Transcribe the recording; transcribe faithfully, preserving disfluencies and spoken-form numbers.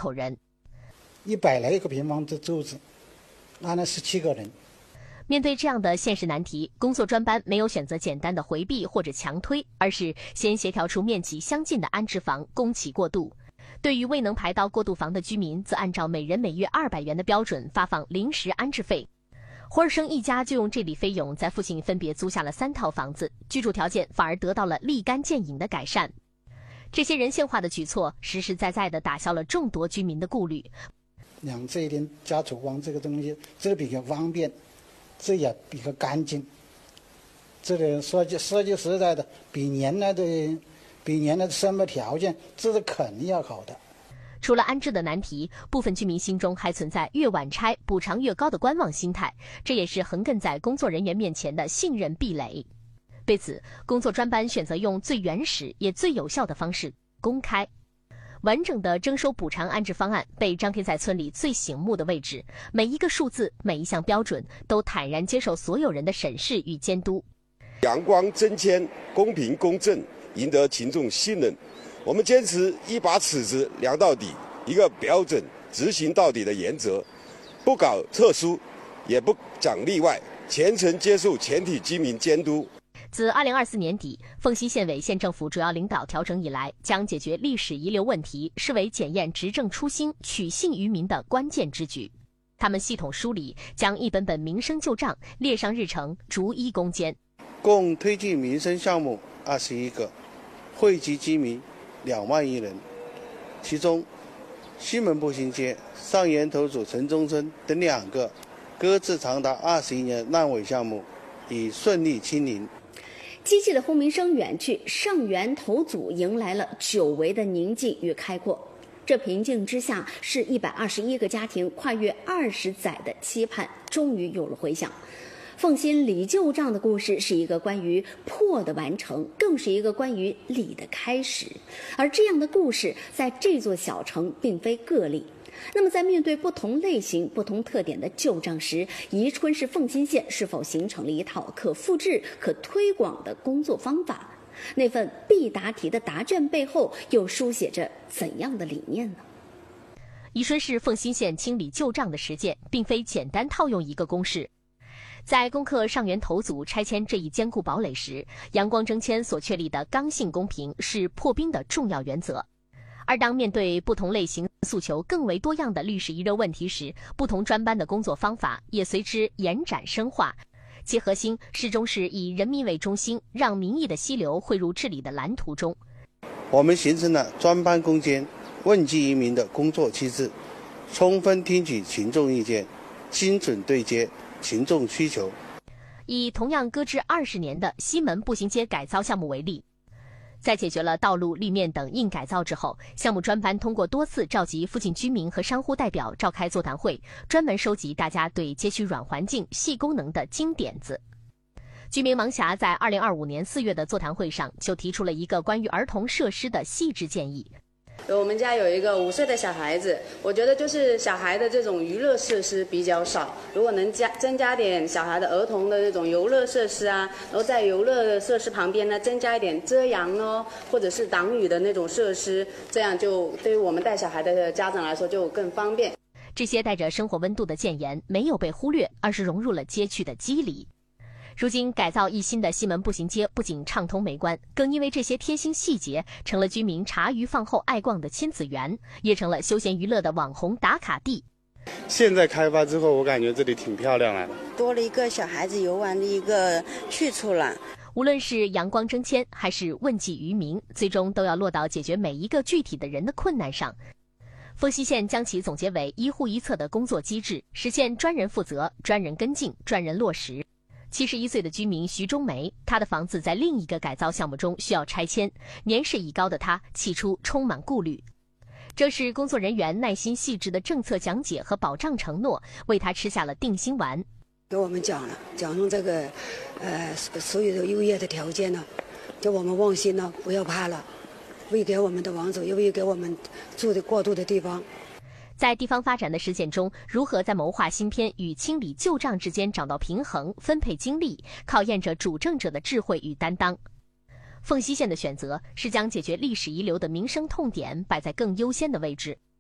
口人。 一百来个平方的桌子，安了十七个人。 面对这样的现实难题，工作专班没有选择简单的回避或者强推，而是先协调出面积相近的安置房供其过渡。对于未能排到过渡房的居民，则按照每人每月二百元的标准发放临时安置费。胡尔生一家就用这笔费用在附近分别租下了三套房子，居住条件反而得到了立竿见影的改善。这些人性化的举措，实实在在地打消了众多居民的顾虑。 两这一点加厨房这个东西，这个比较方便，这也比较干净。这个说句说句实在的，比原来的比原来的生活条件，这是肯定要好的。 除了安置的难题，部分居民心中还存在越晚拆补偿越高的观望心态，这也是横亘在工作人员面前的信任壁垒。对此，工作专班选择用最原始也最有效的方式公开。完整的征收补偿安置方案被张贴在村里最醒目的位置，每一个数字、每一项标准都坦然接受所有人的审视与监督。 阳光真签，公平公正，赢得群众信任。我们坚持一把尺子量到底，一个标准执行到底的原则，不搞特殊，也不讲例外，全程接受全体居民监督。 自二零二四年底，凤溪县委县政府主要领导调整以来，将解决历史遗留问题视为检验执政初心、取信于民的关键之举。他们系统梳理，将一本本民生旧账列上日程，逐一攻坚。 共推进民生项目二十一个，惠及居民两万余人。其中，西门步行街、上源头组城中村等两个搁置长达二十一年烂尾项目已顺利清零。 积极的轰鸣声远去，上源头组迎来了久违的宁静与开阔。这平静之下，是一百二十一个家庭跨越二十载的期盼，终于有了回响。凤新理旧账的故事是一个关于破的完成，更是一个关于理的开始。而这样的故事在这座小城并非个例。那么在面对不同类型、不同特点的旧账时，宜春市凤新县是否形成了一套可复制、可推广的工作方法？那份必答题的答卷背后又书写着怎样的理念呢？ 宜春市凤新县清理旧账的实践，并非简单套用一个公式。在攻克上源头组拆迁这一坚固堡垒时，阳光征迁所确立的刚性公平是破冰的重要原则。而当面对不同类型诉求更为多样的历史遗留问题时，不同专班的工作方法也随之延展深化，其核心始终是以人民为中心，让民意的溪流汇入治理的蓝图中。 我们形成了专班攻坚、问计于民的工作机制，充分听取群众意见，精准对接群众需求。 以同样搁置二十年的西门步行街改造项目为例，在解决了道路、立面等硬改造之后，项目专班通过多次召集附近居民和商户代表召开座谈会，专门收集大家对街区软环境、细功能的金点子。居民王霞在二零二五年四月的座谈会上就提出了一个关于儿童设施的细致建议。 我们家有一个五岁的小孩子，我觉得就是小孩的这种娱乐设施比较少，如果能加增加点小孩的儿童的这种游乐设施啊，然后在游乐设施旁边呢增加一点遮阳哦，或者是挡雨的那种设施，这样就对于我们带小孩的家长来说就更方便。 这些带着生活温度的建言没有被忽略，而是融入了街区的肌理。如今改造一新的西门步行街不仅畅通美观，更因为这些贴心细节成了居民茶余饭后爱逛的亲子园，也成了休闲娱乐的网红打卡地。 现在开发之后，我感觉这里挺漂亮了， 多了一个小孩子游玩的一个去处了。 无论是阳光征迁还是问计于民，最终都要落到解决每一个具体的人的困难上。凤溪县将其总结为一户一策的工作机制，实现专人负责、专人跟进、专人落实。七十一岁的居民徐中梅，她的房子在另一个改造项目中需要拆迁，年事已高的她起初充满顾虑。这是工作人员耐心细致的政策讲解和保障承诺，为她吃下了定心丸。 给我们讲了，讲述这个，呃，所有的优越的条件呢，叫我们放心了，不要怕了，为给我们的王者，又为给我们住的过渡的地方。 在地方发展的实践中，如何在谋划新篇与清理旧账之间找到平衡、分配精力，考验着主政者的智慧与担当。凤溪县的选择是将解决历史遗留的民生痛点摆在更优先的位置。